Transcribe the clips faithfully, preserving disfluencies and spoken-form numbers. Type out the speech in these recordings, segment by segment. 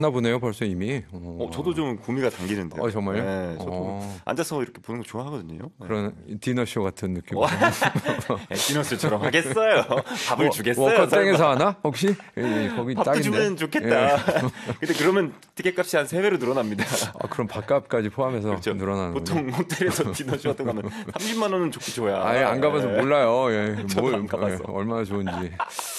나 보네요, 벌써 이미. 어, 어, 저도 좀 구미가 당기는데요. 어, 정말요? 네, 저도 어. 앉아서 이렇게 보는 거 좋아하거든요. 그런 디너쇼 같은 느낌. 디너쇼처럼 하겠어요. 밥을 뭐, 주겠어요. 워커땡에서 하나? 혹시? 예, 거기 밥도 딱인데. 주면 좋겠다. 예. 근데 그러면 티켓값이 한 세 배로 늘어납니다. 아, 그럼 밥값까지 포함해서 그렇죠. 늘어나는 보통 거죠? 호텔에서 디너쇼 같은 거 하면 삼십만 원은 좋고 줘야. 아예 안 가봐서 예. 몰라요. 예. 저도 뭘, 안 가봐서. 예, 얼마나 좋은지.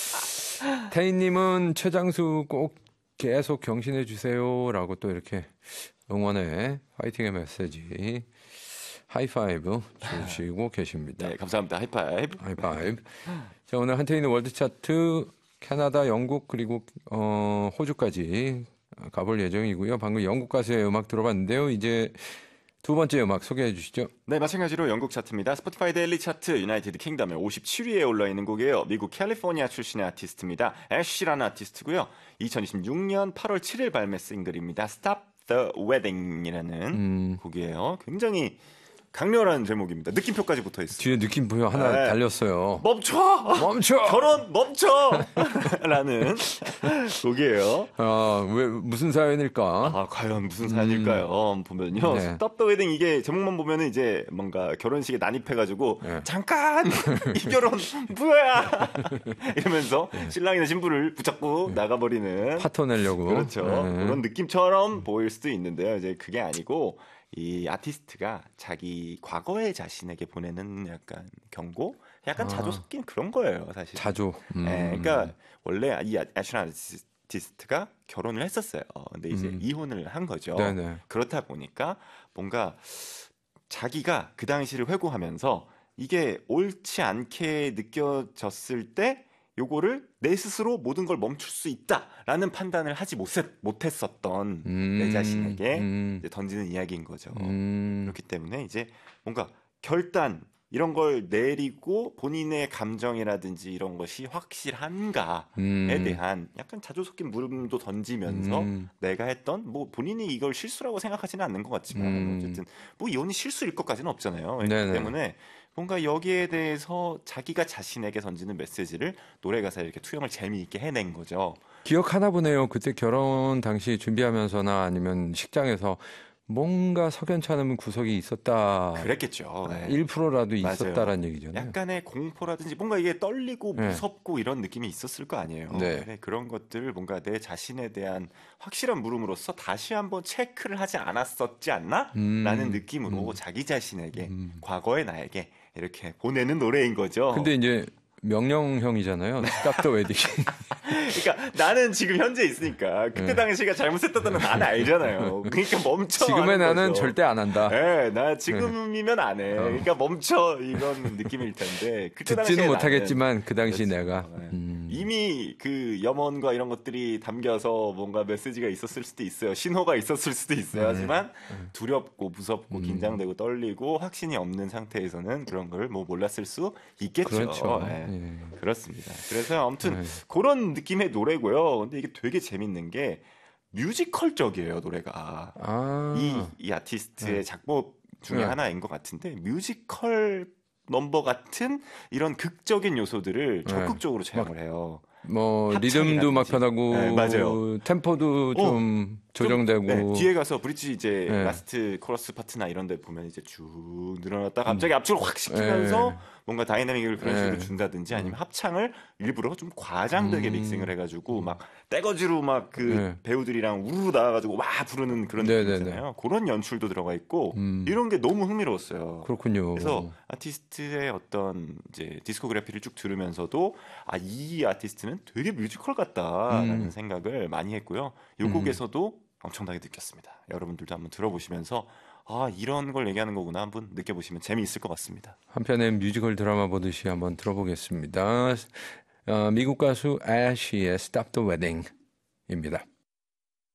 태희님은 최장수 꼭 계속 경신해 주세요라고 또 이렇게 응원의 파이팅의 메시지 하이파이브 주시고 계십니다. 네, 감사합니다. 하이파이브. 하이파이브. 자, 오늘 한태희는 월드 차트 캐나다, 영국 그리고 어, 호주까지 가볼 예정이고요. 방금 영국 가수의 음악 들어봤는데요. 이제 두 번째 음악 소개해 주시죠. 네, 마찬가지로 영국 차트입니다. 스포티파이 데일리 차트 유나이티드 킹덤의 오십칠 위에 올라있는 곡이에요. 미국 캘리포니아 출신의 아티스트입니다. 애쉬라는 아티스트고요. 이천이십육 년 팔월 칠일 발매 싱글입니다. Stop the Wedding이라는 음. 곡이에요. 굉장히 강렬한 제목입니다. 느낌표까지 붙어 있어요. 뒤에 느낌표 하나 네. 달렸어요. 멈춰! 멈춰! 결혼 멈춰! 라는 곡이에요. 아, 왜 무슨 사연일까? 아, 과연 무슨 사연일까요? 음. 보면요. 네. Stop the Wedding 이게 제목만 보면은 이제 뭔가 결혼식에 난입해가지고 네. 잠깐 이 결혼 뭐야 이러면서 신랑이나 신부를 붙잡고 나가버리는 파토 내려고. 그렇죠. 네. 그런 느낌처럼 보일 수도 있는데요. 이제 그게 아니고 이 아티스트가 자기 과거의 자신에게 보내는 약간 경고, 약간 아. 자조 섞인 그런 거예요, 사실. 자조. 음. 네, 그러니까 원래 이 애쉬란 아티스트가 결혼을 했었어요. 근데 이제 음. 이혼을 한 거죠. 네네. 그렇다 보니까 뭔가 자기가 그 당시를 회고하면서 이게 옳지 않게 느껴졌을 때 요거를 내 스스로 모든 걸 멈출 수 있다라는 판단을 하지 못했, 못했었던 음. 내 자신에게 음. 이제 던지는 이야기인 거죠. 음. 그렇기 때문에 이제 뭔가 결단 이런 걸 내리고 본인의 감정이라든지 이런 것이 확실한가에 음. 대한 약간 자주 섞인 물음도 던지면서 음. 내가 했던 뭐 본인이 이걸 실수라고 생각하지는 않는 것 같지만 음. 어쨌든 뭐 이혼이 실수일 것까지는 없잖아요. 그렇기 네네. 때문에 뭔가 여기에 대해서 자기가 자신에게 던지는 메시지를 노래 가사에 이렇게 투영을 재미있게 해낸 거죠. 기억하나 보네요. 그때 결혼 당시 준비하면서나 아니면 식장에서 뭔가 석연치 않은 구석이 있었다. 그랬겠죠. 네. 일 퍼센트라도 맞아요. 있었다라는 얘기잖아요. 약간의 공포라든지 뭔가 이게 떨리고 네. 무섭고 이런 느낌이 있었을 거 아니에요. 네. 네, 그런 것들 뭔가 내 자신에 대한 확실한 물음으로써 다시 한번 체크를 하지 않았었지 않나? 음. 라는 느낌으로 음. 자기 자신에게 음. 과거의 나에게 이렇게 보내는 노래인 거죠. 근데 이제 명령형이잖아요. 스탑 더 웨딩. 그러니까 나는 지금 현재 있으니까 그때 네. 당시가 잘못했다는 나는 알잖아요. 그러니까 멈춰. 지금의 하는 나는 거죠. 절대 안 한다. 네, 나 지금이면 안 해. 어. 그러니까 멈춰 이런 느낌일 텐데 그때 당시에 듣지는 나는 못하겠지만 그 당시 그렇죠. 내가 네. 음. 이미 그 염원과 이런 것들이 담겨서 뭔가 메시지가 있었을 수도 있어요. 신호가 있었을 수도 있어요. 하지만 두렵고 무섭고 음. 긴장되고 떨리고 확신이 없는 상태에서는 그런 걸 뭐 몰랐을 수 있겠죠. 그렇죠. 네. 예. 그렇습니다. 그래서 아무튼 네. 그런 느낌의 노래고요. 근데 이게 되게 재밌는 게 뮤지컬적이에요, 노래가. 아. 이, 이 아티스트의 네. 작곡 중에 네. 하나인 것 같은데 뮤지컬 넘버 같은 이런 극적인 요소들을 네. 적극적으로 차용을 해요. 뭐 합창이라든지. 리듬도 막 변하고 네, 맞아요. 템포도 어, 좀 조정되고 네, 뒤에 가서 브릿지 이제 네. 라스트 코러스 파트나 이런 데 보면 이제 쭉 늘어났다 갑자기 압축을 확 시키면서 네. 뭔가 다이나믹을 그런 식으로 네. 준다든지 아니면 합창을 일부러 좀 과장되게 음. 믹싱을 해가지고 막 떼거지로 막 그 네. 배우들이랑 우르르 나와가지고 와 부르는 그런 네, 느낌 네, 있잖아요. 그런 연출도 들어가 있고 음. 이런 게 너무 흥미로웠어요. 그렇군요. 그래서 아티스트의 어떤 이제 디스코그래피를 쭉 들으면서도 아, 이 아티스트는 되게 뮤지컬 같다라는 음. 생각을 많이 했고요. 이 음. 곡에서도 엄청나게 느꼈습니다. 여러분들도 한번 들어보시면서 아, 이런 걸 얘기하는 거구나 한번 느껴보시면 재미있을 것 같습니다. 한편의 뮤지컬 드라마 보듯이 한번 들어보겠습니다. 어, 미국 가수 애쉬의 Stop the Wedding입니다.